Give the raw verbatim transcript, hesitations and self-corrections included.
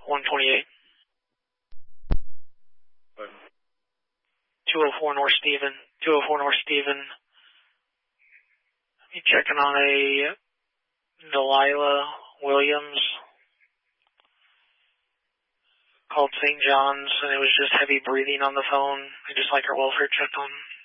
one twenty-eight. two oh four North Stephen. two oh four North Stephen. You checking on a Delilah Williams. Called Saint John's, and it was just heavy breathing on the phone. I just like her welfare checked on.